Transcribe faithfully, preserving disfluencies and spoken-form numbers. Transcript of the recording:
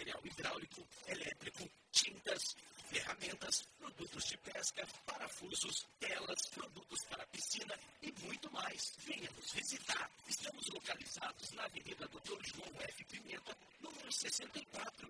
material hidráulico, elétrico, tintas, ferramentas, produtos de pesca, parafusos, telas, produtos para piscina e muito mais. Venha nos visitar. Estamos localizados na Avenida doutor João F. Pimenta, número sessenta e quatro,